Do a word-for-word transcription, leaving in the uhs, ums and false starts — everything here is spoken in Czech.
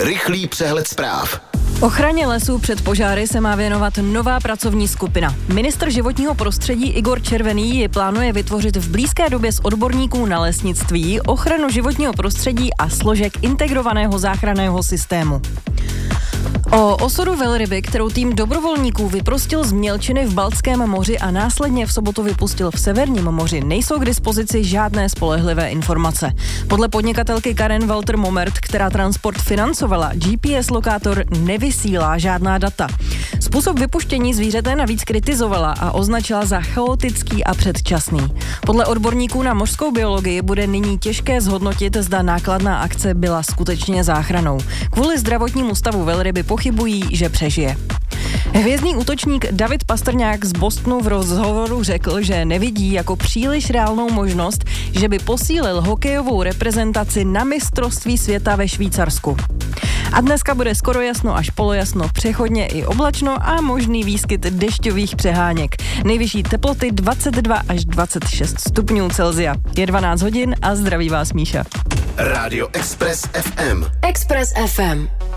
Rychlý přehled zpráv. Ochraně lesů před požáry se má věnovat nová pracovní skupina. Ministr životního prostředí Igor Červený ji plánuje vytvořit v blízké době s odborníků na lesnictví, ochranu životního prostředí a složek integrovaného záchranného systému. O osudu velryby, kterou tým dobrovolníků vyprostil z mělčiny v Baltském moři a následně v sobotu vypustil v Severním moři, nejsou k dispozici žádné spolehlivé informace. Podle podnikatelky Karen Walter Momert, která transport financovala, G P S lokátor nevysílá žádná data. Způsob vypuštění zvířete navíc kritizovala a označila za chaotický a předčasný. Podle odborníků na mořskou biologii bude nyní těžké zhodnotit, zda nákladná akce byla skutečně záchranou. Kvůli zdravotnímu stavu velryby pochybují, že přežije. Hvězdný útočník David Pastrňák z Bostonu v rozhovoru řekl, že nevidí jako příliš reálnou možnost, že by posílil hokejovou reprezentaci na mistrovství světa ve Švýcarsku. A dneska bude skoro jasno až polojasno, přechodně i oblačno a možný výskyt dešťových přeháněk. Nejvyšší teploty dvacet dva až dvacet šest stupňů Celsia. Je dvanáct hodin a zdraví vás Míša. Rádio Express F M. Express F M.